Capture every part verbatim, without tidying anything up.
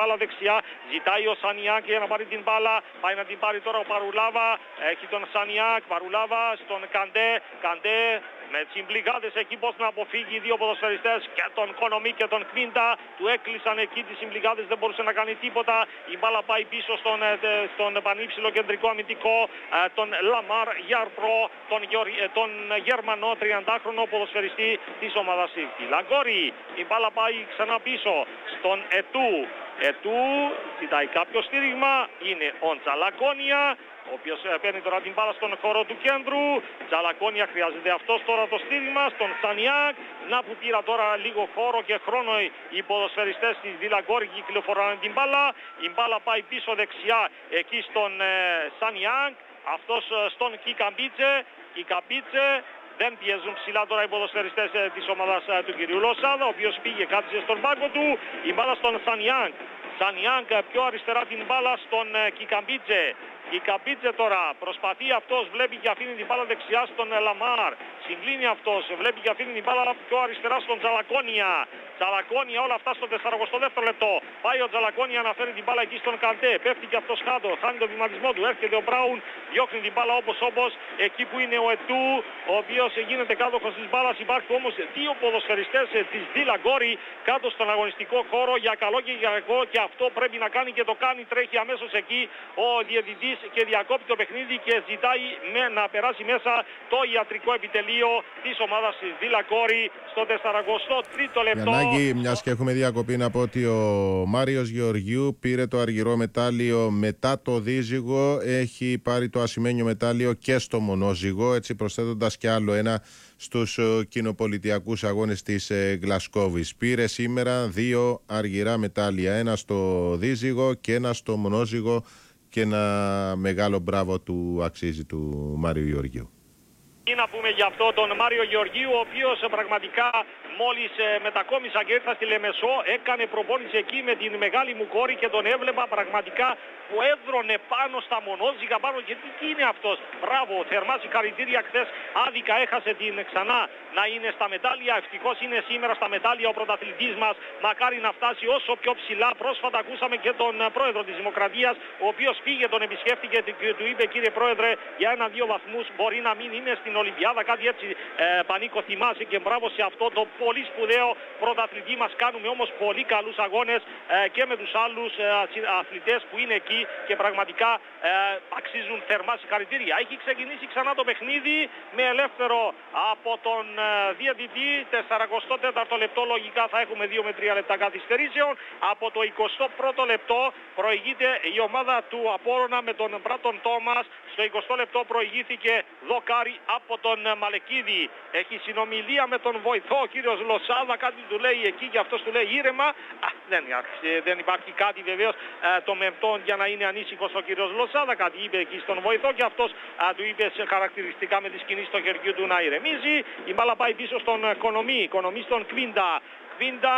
μπάλα δεξιά. Ζητάει ο Σανιάκ για να πάρει την μπάλα. Πάει να την πάρει τώρα ο Παρουλάβα. Έχει τον Σανιάκ. Παρουλάβα στον Καντέ. Καντέ με συμπληγάδες εκεί πώς να αποφύγει οι δύο ποδοσφαιριστές και τον Κονομή και τον Κβίντα. Του έκλεισαν εκεί τις συμπληγάδες, δεν μπορούσε να κάνει τίποτα. Η μπάλα πάει πίσω στον, στον πανύψηλο κεντρικό αμυντικό, τον Λαμάρ Γιάρπρο, τον, τον Γερμανό τριαντάχρονο ποδοσφαιριστή της ομάδας Σίρκη. Λαγκόρη, η μπάλα πάει ξανά πίσω στον Ετού. Ετού ζητάει κάποιο στήριγμα, είναι ο Τζαλακόνια, ο οποίος παίρνει τώρα την μπάλα στον χώρο του κέντρου. Τζαλακόνια, χρειάζεται αυτός τώρα το στήριγμα στον Σανιάκ. Να που πήρα τώρα λίγο χώρο και χρόνο οι ποδοσφαιριστές της Δηλαγκόρη κυκλοφοράνε την μπάλα. Η μπάλα πάει πίσω δεξιά εκεί στον ε, Σανιάκ. Αυτός στον Κικαμπίτσε. Κικαμπίτσε. Δεν πιέζουν ψηλά τώρα οι ποδοσφαιριστές ε, της ομάδας ε, του κυρίου Λοσάδα, ο οποίος πήγε, κάτσε στον πάγκο του. Η μπάλα στον Σανιάνγκ. Σανιάνγκ πιο αριστερά την μπάλα στον ε, Κικαμπίτσε. Κικαμπίτσε τώρα προσπαθεί αυτός, βλέπει και αφήνει την μπάλα δεξιά στον ε, Λαμάρ. Συγκλίνει αυτός, βλέπει και αφήνει την μπάλα πιο αριστερά στον Τζαλακόνια. Τζαλακόνια, όλα αυτά στο σαράντα δεύτερο λεπτό. Πάει ο Τζαλακόνια να φέρει την μπάλα εκεί στον Καντέ. Πέφτει και αυτός κάτω, χάνει το βηματισμό του. Έρχεται ο Μπράουν, διώχνει την μπάλα όπως όπως εκεί που είναι ο Ετού, ο οποίος γίνεται κάτοχος της μπάλας. Υπάρχουν όμως δύο ποδοσφαιριστές της Δηλαγκόρη κάτω στον αγωνιστικό χώρο για καλό και για κακό, και αυτό πρέπει να κάνει και το κάνει. Τρέχει αμέσως εκεί ο διαιτητής και διακόπτει το παιχνίδι και ζητάει με, να περάσει μέσα το ιατρικό επιτελείο της ομάδας της Δηλαγκόρη στο σαράντα τρίτο λεπτό. Γιαννάκη, μιας και έχουμε διακοπή, να πω ότι ο Μάριος Γεωργίου πήρε το αργυρό μετάλλιο μετά το δίζυγο. Έχει πάρει το ασημένιο μετάλλιο και στο μονόζυγο, έτσι προσθέτοντας και άλλο ένα στους κοινοπολιτιακούς αγώνες της Γλασκόβης. Πήρε σήμερα δύο αργυρά μετάλλια, ένα στο δίζυγο και ένα στο μονόζυγο, και ένα μεγάλο μπράβο του αξίζει του Μάριου Γεωργίου. Τι να πούμε για αυτό τον Μάριο Γεωργίου, ο οποίος πραγματικά μόλις μετακόμισα και ήρθα στη Λεμεσό, έκανε προπόνηση εκεί με την μεγάλη μου κόρη και τον έβλεπα πραγματικά που έδρωνε πάνω στα μονόζυγα, πάνω, γιατί τι είναι αυτός. Μπράβο, θερμά συγχαρητήρια. Χθες άδικα έχασε την ξανά να είναι στα μετάλλια. Ευτυχώς είναι σήμερα στα μετάλλια ο πρωταθλητής μας. Μακάρι να φτάσει όσο πιο ψηλά. Πρόσφατα ακούσαμε και τον πρόεδρο της Δημοκρατίας, ο οποίος πήγε, τον επισκέφτηκε και του είπε, κύριε πρόεδρε, για ένα-δύο βαθμούς μπορεί να μην είναι στην Ολυμπιάδα. Κάτι έτσι, ε, Πανίκο, θυμάσαι, και μπράβο σε αυτό το πολύ σπουδαίο πρωταθλητή μας. Κάνουμε όμως πολύ καλούς αγώνες ε, και με τους άλλους ε, αθλητές που είναι εκεί και πραγματικά ε, αξίζουν θερμά συγχαρητήρια. Έχει ξεκινήσει ξανά το παιχνίδι με ελεύθερο από τον ε, διαιτητή. σαράντα τέταρτο λεπτό, λογικά θα έχουμε δύο με τρία λεπτά καθυστερήσεων. Από το εικοστό πρώτο λεπτό προηγείται η ομάδα του Απόλλωνα με τον Μπράτον Τόμας. Στο εικοστό λεπτό προηγήθηκε δοκάρι από τον Μαλεκίδη. Έχει συνομιλία με τον βοηθό, ο κύριος Λοσάδα, κάτι του λέει εκεί και αυτός του λέει ήρεμα. Α, δεν, δεν υπάρχει κάτι βεβαίως ε, το μεπτόν για να είναι ανήσυχος ο κύριος Λοσάδα. Κάτι είπε εκεί στον βοηθό και αυτός α, του είπε σε χαρακτηριστικά με τις κινήσεις στο χεριού του να ηρεμίζει. Η μπάλα πάει πίσω στον Κονομή, Κονομή στον Κβίντα. Κβίντα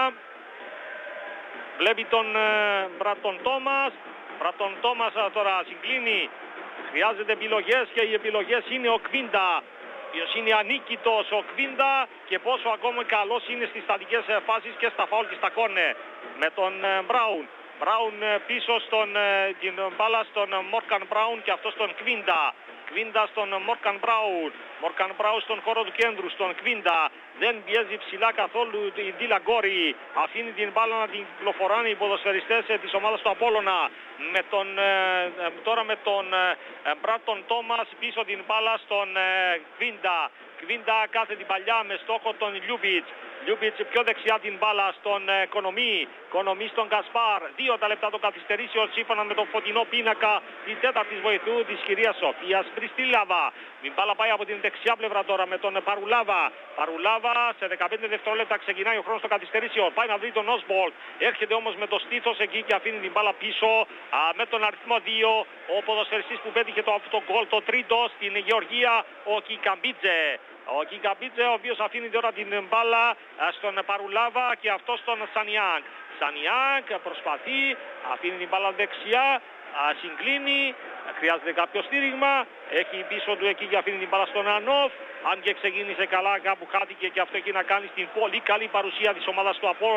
βλέπει τον ε, Μπράτον Τόμας. Μπράτον Τόμας τώρα συγκλίνει. Χρειάζεται επιλογές και οι επιλογές είναι ο Κβίντα. Ποιος είναι ανίκητος ο Κβίντα και πόσο ακόμα καλός είναι στις στατικές φάσεις και στα φάουλ και στα κόρνερ. Με τον Μπράουν. Μπράουν πίσω στον, την μπάλα στον Μόρκαν Μπράουν και αυτό στον Κβίντα. Κβίντα στον Μόρκαν Μπράουν. Μόρκαν Μπράουν στον χώρο του κέντρου, στον Κβίντα. Δεν πιέζει ψηλά καθόλου η Δηλαγκόρη. Αφήνει την μπάλα να την κυκλοφοράνε οι ποδοσφαιριστές της ομάδας του Απόλλωνα. Με τον, τώρα με τον Μπράτον Τόμας πίσω την μπάλα στον Κβίντα. Κβίντα κάθε την παλιά με στόχο τον Λιούμπιτς. Λιούμπιτς πιο δεξιά την μπάλα στον Κονομή. Κονομή στον Κασπάρ. Δύο τα λεπτά των καθυστερήσεων σύμφωνα με τον φωτεινό πίνακα της τέταρτης βοηθού της κυρίας Σοφίας Πριστίλαβα. Η μπάλα πάει από την δεξιά πλευρά τώρα με τον Παρουλάβα. Παρουλάβα σε δεκαπέντε δευτερόλεπτα ξεκινάει ο χρόνος των καθυστερήσεων. Πάει να βρει τον Όσμπολτ. Έρχεται όμως με το στήθος εκεί και αφήνει την μπάλα πίσω α, με τον αριθμό δύο. Ο ποδοσφαιριστής που πέτυχε το, το γκολ το τρίτο στην Γεωργία, ο Κικαμπίτζε. Ο Κικαμπίτζε, ο οποίος αφήνει τώρα την μπάλα στον Παρουλάβα και αυτό στον Σανιάνγκ. Σανιάνγκ προσπαθεί, αφήνει την μπάλα δεξιά, συγκλίνει, χρειάζεται κάποιο στήριγμα, έχει πίσω του εκεί και αφήνει την μπάλα στον Ανόφ. Αν και ξεκίνησε καλά, κάπου χάθηκε και αυτό έχει να κάνει στην πολύ καλή παρουσία της ομάδας του Απόλλωνα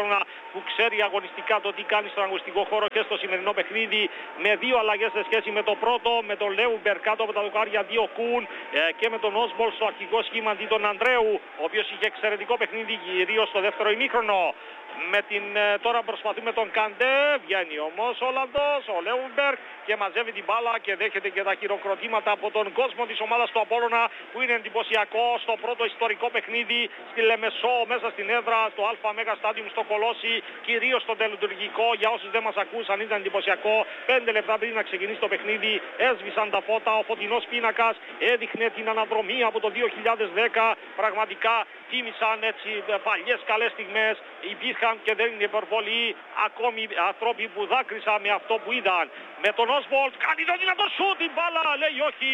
που ξέρει αγωνιστικά το τι κάνει στον αγωνιστικό χώρο και στο σημερινό παιχνίδι, με δύο αλλαγές σε σχέση με το πρώτο, με τον Λέουμπερ κάτω από τα δοκάρια, δύο Κουν ε, και με τον Όσμπολτ στο αρχικό σχήμα αντί τον Ανδρέου, ο οποίος είχε εξαιρετικό παιχνίδι κυρίως στο δεύτερο ημίχρονο. Με την, τώρα προσπαθεί με τον Καντέ, βγαίνει όμως ο Ολλανδός, ο Λέουμπερ, και μαζεύει την μπάλα και δέχεται και τα χειροκροτήματα από τον κόσμο της ομάδας του Απόλλωνα, που είναι εντυπωσιακό στο πρώτο ιστορικό παιχνίδι στη Λεμεσό, μέσα στην έδρα, στο ΑΜ Στάντιουμ στο Κολόσι, κυρίως στο τελετουργικό. Για όσους δεν μας ακούσαν, ήταν εντυπωσιακό. Πέντε λεπτά πριν να ξεκινήσει το παιχνίδι έσβησαν τα φώτα, ο φωτεινός πίνακας έδειχνε την αναδρομή από το δύο χιλιάδες δέκα. Πραγματικά τίμησαν έτσι παλιές καλές στιγμές, υπήρχαν και δεν είναι υπερβολή ακόμη ανθρώποι που δάκρυσαν με αυτό που είδαν. Με τον Όσβολτ κάνει το δυνατό σουτ, την μπάλα λέει όχι.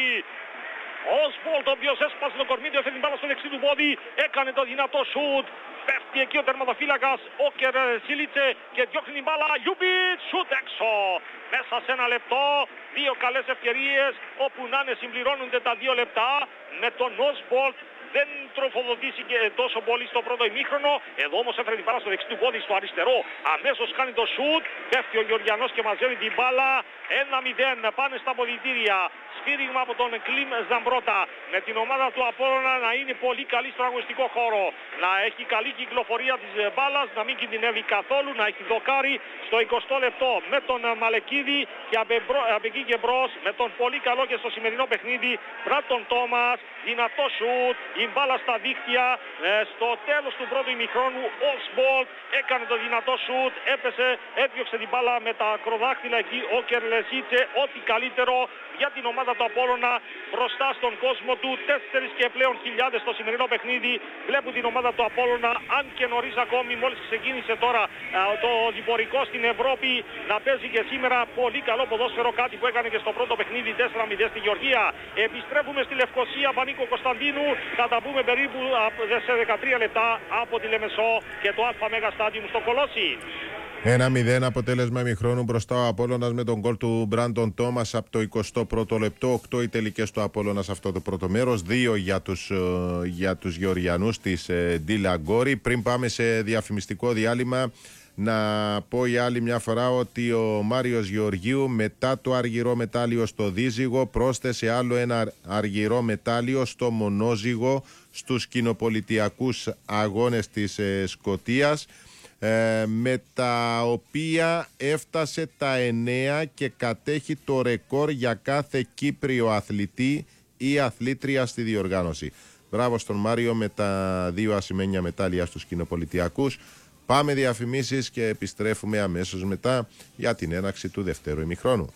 Ο Όσβολτ, ο οποίος έσπασε το κορμί του, έφερε την μπάλα στο δεξί του πόδι, έκανε το δυνατό σουτ. Πέφτει εκεί ο τερματοφύλακας, ο Κερσίλιτσε, και διώχνει την μπάλα. Λιούμπιτς, σουτ έξω. Μέσα σε ένα λεπτό, δύο καλές ευκαιρίες, όπου να είναι συμπληρώνονται τα δύο λεπτά. Με τον Όσβολτ δεν τροφοδοτήθηκε τόσο πολύ στο πρώτο ημίχρονο. Εδώ όμως έφερε την μπάλα στο δεξί του πόδι, στο αριστερό. Αμέσως κάνει το σουτ. Πέφτει ο Γεωργιανός και μαζεύει την μπάλα. ένα μηδέν. Πάνε στα αποδυτήρια. Σφύριγμα από τον Κλιμ Ζαμπρότα. Με την ομάδα του Απόλλωνα να είναι πολύ καλή στον αγωνιστικό χώρο. Να έχει καλή κυκλοφορία της μπάλας. Να μην κινδυνεύει καθόλου. Να έχει δοκάρει στο εικοστό λεπτό με τον Μαλεκίδη. Και από εκεί και μπρος με τον πολύ καλό και στο σημερινό παιχνίδι Μπράντον Τόμας. Δυνατό σουτ. Η μπάλα στα δίχτυα. Ε, στο τέλος του πρώτου ημιχρόνου ο Όσβολτ έκανε το δυνατό σουτ. Έπεσε, έδιωξε την μπάλα με τα ακροδάχτυλα εκεί ο Κερλεσίτσε. Ό,τι καλύτερο για την ομάδα του Απόλλωνα μπροστά στον κόσμο του. Τέσσερις και πλέον χιλιάδες στο σημερινό παιχνίδι. Βλέπουν την ομάδα του Απόλλωνα, αν και νωρίς ακόμη, μόλις ξεκίνησε τώρα α, το διπορικό στην Ευρώπη, να παίζει και σήμερα πολύ καλό ποδόσφαιρο, κάτι που έκανε και στο πρώτο παιχνίδι τέσσερα μηδέν στη Γεωργία. Επιστρέφουμε στη Λευκοσία, Πανίκο Κωνσταντίνου. Θα τα πούμε περίπου σε δεκατρία λεπτά από τη Λεμεσό και το ΑΜ Στάντιουμ στο Κολόσι. ένα μηδέν αποτέλεσμα ημιχρόνου μπροστά ο Απόλλωνας με τον γκολ του Μπράντον Τόμας από το εικοστό πρώτο λεπτό. οκτώ οι τελικές του Απόλλωνας αυτό το πρώτο μέρος, δύο για τους, για τους Γεωργιανούς της Ντίλα Γκόρη. Πριν πάμε σε διαφημιστικό διάλειμμα, να πω για άλλη μια φορά ότι ο Μάριος Γεωργίου, μετά το αργυρό μετάλλιο στο δίζυγο, πρόσθεσε άλλο ένα αργυρό μετάλλιο στο μονόζυγο στους κοινοπολιτιακούς αγώνες της ε, Σκωτίας, ε, με τα οποία έφτασε τα εννέα και κατέχει το ρεκόρ για κάθε Κύπριο αθλητή ή αθλήτρια στη διοργάνωση. Μπράβο στον Μάριο με τα δύο ασημένια μετάλλια στους κοινοπολιτιακούς. Πάμε διαφημίσεις και επιστρέφουμε αμέσως μετά για την έναρξη του δευτέρου ημιχρόνου.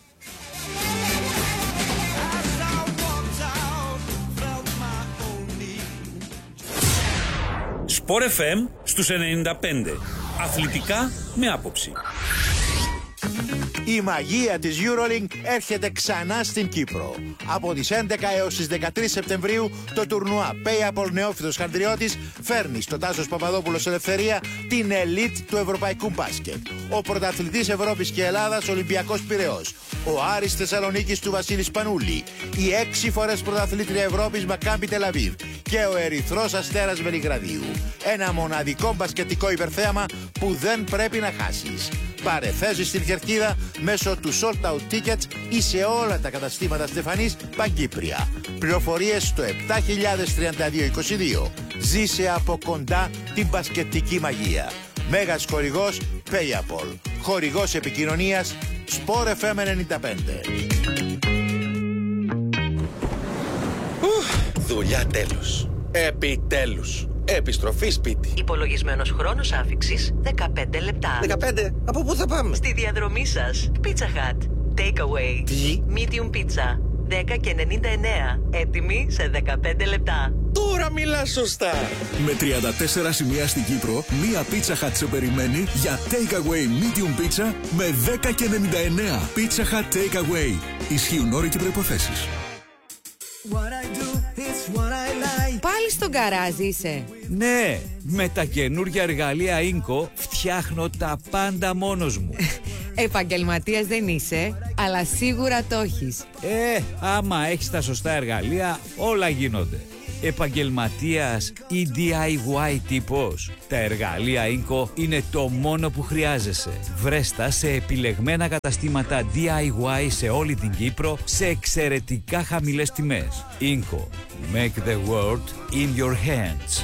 Σπορ εφ εμ στους ενενήντα πέντε. Αθλητικά με άποψη. Η μαγεία της EuroLink έρχεται ξανά στην Κύπρο. Από τις έντεκα έως τις δεκατρείς Σεπτεμβρίου το τουρνουά PayApol Νεόφυτος Χανδριώτης φέρνει στο Τάσος Παπαδόπουλος Ελευθερία την ελίτ του ευρωπαϊκού μπάσκετ. Ο πρωταθλητής Ευρώπης και Ελλάδας Ολυμπιακός Πειραιώς, ο Άρης Θεσσαλονίκης του Βασίλης Πανούλη, η έξι φορές πρωταθλήτρια Ευρώπης Μακάμπι Τελαβίβ και ο Ερυθρός Αστέρας Βελιγραδίου. Ένα μοναδικό μπασκετικό υπερθέαμα που δεν πρέπει να χάσεις. Πάρε θέση στην κερκίδα μέσω του Sold Out Tickets ή σε όλα τα καταστήματα Στεφανής Παγκύπρια. Πληροφορίες στο επτά χιλιάδες τριάντα δύο είκοσι δύο. Ζήσε από κοντά την μπασκετική μαγεία. Μέγας χορηγός PayApol. Χορηγός επικοινωνίας Sport εφ εμ ενενήντα πέντε. Δουλειά τέλος. Επιτέλους. Επιστροφή σπίτι. Υπολογισμένος χρόνος άφιξης δεκαπέντε λεπτά. δεκαπέντε. Από πού θα πάμε? Στη διαδρομή σας. Pizza Hut. Takeaway. Τι? Medium pizza. δέκα και ενενήντα εννέα. Έτοιμη σε δεκαπέντε λεπτά. Τώρα μιλάς σωστά. Με τριάντα τέσσερα σημεία στην Κύπρο, μία Pizza Hut σε περιμένει για Takeaway Medium Pizza με δέκα και ενενήντα εννέα. Pizza Hut Takeaway. Ισχύουν όροι και προϋποθέσεις. Πάλι στον γκαράζ είσαι? Ναι, με τα καινούργια εργαλεία Ίνκο φτιάχνω τα πάντα μόνος μου. Επαγγελματίας δεν είσαι, αλλά σίγουρα το έχεις. Ε, άμα έχεις τα σωστά εργαλεία, όλα γίνονται. επαγγελματίας ή ντι άι γουάι τύπος? Τα εργαλεία Ίνκο είναι το μόνο που χρειάζεσαι. Βρες τα σε επιλεγμένα καταστήματα ντι άι γουάι σε όλη την Κύπρο σε εξαιρετικά χαμηλές τιμές. Ίνκο. Make the world in your hands.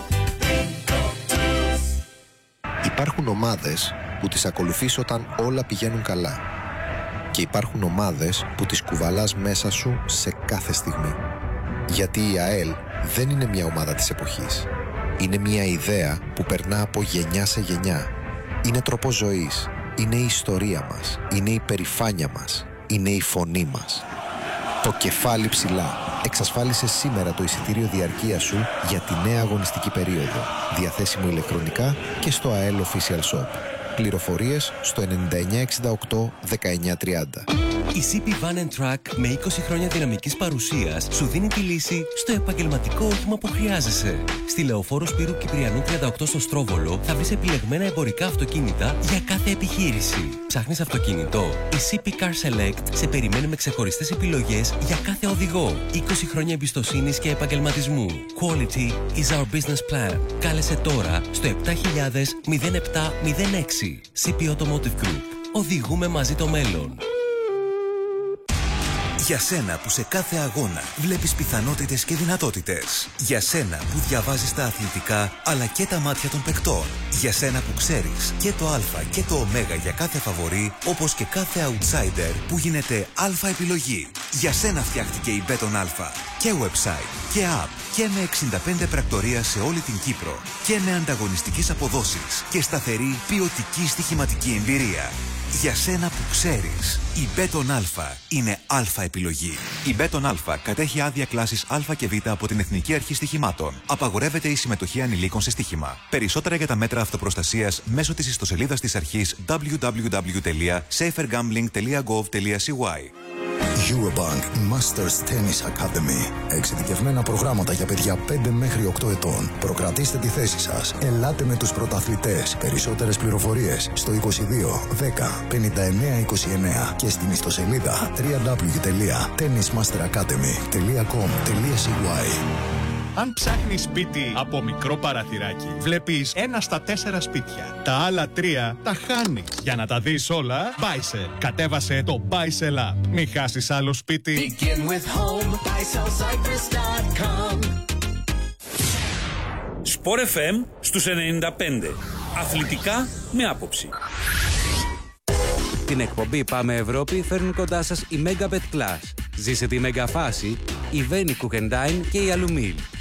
Υπάρχουν ομάδες που τις ακολουθείς όταν όλα πηγαίνουν καλά. Και υπάρχουν ομάδες που τις κουβαλάς μέσα σου σε κάθε στιγμή. Γιατί η ΑΕΛ δεν είναι μια ομάδα της εποχής. Είναι μια ιδέα που περνά από γενιά σε γενιά. Είναι τρόπος ζωής. Είναι η ιστορία μας. Είναι η περηφάνεια μας. Είναι η φωνή μας. Το κεφάλι ψηλά. Εξασφάλισε σήμερα το εισιτήριο διαρκείας σου για τη νέα αγωνιστική περίοδο. Διαθέσιμο ηλεκτρονικά και στο ΑΕΛ Official Shop. Πληροφορίες στο ενενήντα εννιά εξήντα οκτώ δεκαεννιά τριάντα. Η σι πι Van and Truck με είκοσι χρόνια δυναμικής παρουσίας σου δίνει τη λύση στο επαγγελματικό όχημα που χρειάζεσαι. Στη Λεωφόρο Σπύρου Κυπριανού τριάντα οκτώ στο Στρόβολο θα βρεις επιλεγμένα εμπορικά αυτοκίνητα για κάθε επιχείρηση. Ψάχνεις αυτοκίνητο? Η σι πι Car Select σε περιμένει με ξεχωριστές επιλογές για κάθε οδηγό. είκοσι χρόνια εμπιστοσύνης και επαγγελματισμού. Quality is our business plan. Κάλεσε τώρα στο επτά χιλιάδες μηδέν επτά μηδέν έξι. σι πι Automotive Group. Οδηγούμε μαζί το μέλλον. Για σένα που σε κάθε αγώνα βλέπεις πιθανότητες και δυνατότητες. Για σένα που διαβάζεις τα αθλητικά αλλά και τα μάτια των παικτών. Για σένα που ξέρεις και το α και το ω για κάθε φαβορί, όπως και κάθε outsider που γίνεται α επιλογή. Για σένα φτιάχτηκε η Μπέτον Α. Και website και app και με εξήντα πέντε πρακτορία σε όλη την Κύπρο. Και με ανταγωνιστικές αποδόσεις και σταθερή ποιοτική στοιχηματική εμπειρία. Για σένα που ξέρεις, η Μπέτον Α είναι Α επιλογή. Η Μπέτον Α κατέχει άδεια κλάσης Α και Β από την Εθνική Αρχή Στοιχημάτων. Απαγορεύεται η συμμετοχή ανηλίκων σε στοίχημα. Περισσότερα για τα μέτρα αυτοπροστασίας μέσω της ιστοσελίδας της αρχής double-u double-u double-u τελεία safer gambling τελεία gov τελεία c y. Eurobank Masters Tennis Academy. Εξειδικευμένα προγράμματα για παιδιά πέντε μέχρι οκτώ ετών. Προκρατήστε τη θέση σας. Ελάτε με τους πρωταθλητές. Περισσότερες πληροφορίες στο είκοσι δύο δέκα πενήντα εννέα είκοσι εννέα και στην ιστοσελίδα double-u double-u double-u τελεία tennis master academy τελεία com τελεία c y. Αν ψάχνεις σπίτι από μικρό παραθυράκι, βλέπεις ένα στα τέσσερα σπίτια. Τα άλλα τρία τα χάνεις. Για να τα δεις όλα, Buysell. Κατέβασε το Buysell app. Μην χάσεις άλλο σπίτι. Begin with home, buy sell cyprus dot com. Sport εφ εμ στους ενενήντα πέντε. Αθλητικά με άποψη. Την εκπομπή Πάμε Ευρώπη φέρνουν κοντά σας η Megabet Plus. Ζήσε τη Μεγαφάση, η Veni Κουκεντάιν και η Αλουμίλ.